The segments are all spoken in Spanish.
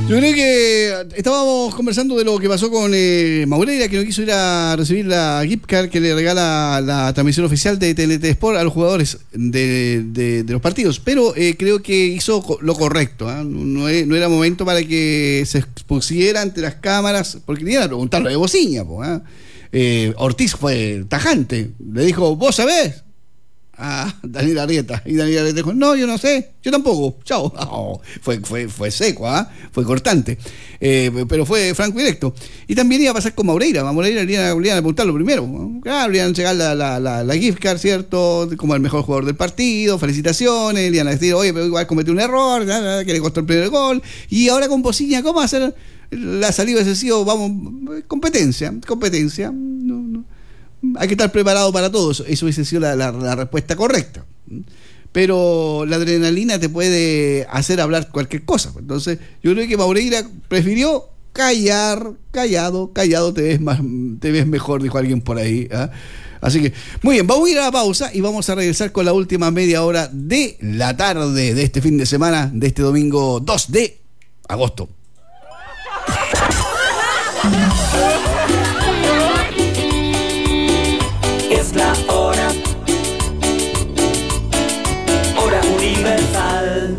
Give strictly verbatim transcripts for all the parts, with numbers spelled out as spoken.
Yo creo que estábamos conversando de lo que pasó con eh, Maureira, que no quiso ir a recibir la gift card que le regala la transmisión oficial de T N T Sport a los jugadores de, de, de los partidos, pero eh, creo que hizo lo correcto, ¿eh? no, no era momento para que se expusiera ante las cámaras, porque ni iban a preguntarlo de bociña, ¿eh? Eh, Ortiz fue tajante, le dijo, ¿vos sabés? Ah, Daniel Arrieta. Y Daniel Arrieta dijo, no, yo no sé, yo tampoco, chao. Oh, fue, fue, fue seco, ¿ah? ¿eh? Fue cortante, eh, pero fue franco y directo. Y también iba a pasar con Maureira. A Maureira le iban a, le iban a apuntarlo primero. Claro, le iban a llegar la, la, la, la gift card, ¿cierto? Como el mejor jugador del partido, felicitaciones. Le iban a decir, oye, pero igual cometió un error, que le costó el primer gol. Y ahora con Bociña, ¿cómo hacer la salida excesiva? Vamos, competencia, competencia. No, no. Hay que estar preparado para todo eso. Eso hubiese sido la, la, la respuesta correcta. Pero la adrenalina te puede hacer hablar cualquier cosa. Entonces, yo creo que Maureira prefirió callar, callado, callado te ves más, te ves mejor, dijo alguien por ahí. ¿eh? Así que, muy bien, vamos a ir a la pausa y vamos a regresar con la última media hora de la tarde de este fin de semana, de este domingo dos de agosto. Es la hora, hora universal.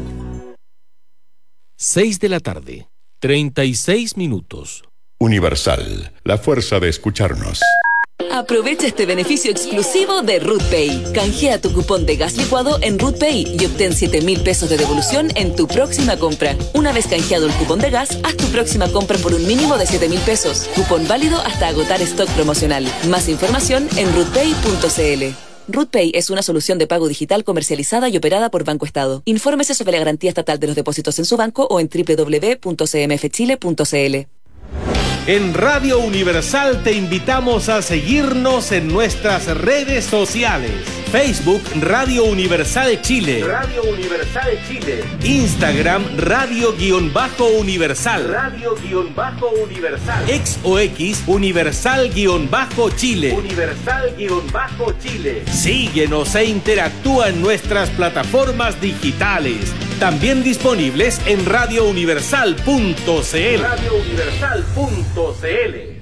seis de la tarde, treinta y seis minutos. Universal, la fuerza de escucharnos. Aprovecha este beneficio exclusivo de RootPay. Canjea tu cupón de gas licuado en RootPay y obtén siete mil pesos de devolución en tu próxima compra. Una vez canjeado el cupón de gas, haz tu próxima compra por un mínimo de siete mil pesos. Cupón válido hasta agotar stock promocional. Más información en rootpay punto cl. RootPay es una solución de pago digital comercializada y operada por Banco Estado. Infórmese sobre la garantía estatal de los depósitos en su banco o en doble u doble u doble u punto c m f chile punto c l. En Radio Universal te invitamos a seguirnos en nuestras redes sociales. Facebook Radio Universal Chile. Radio Universal Chile. Instagram Radio-Universal. Radio-Universal. X o X Universal-Chile. Universal-Chile. Síguenos e interactúa en nuestras plataformas digitales. También disponibles en radio universal punto c l. radio universal punto c l.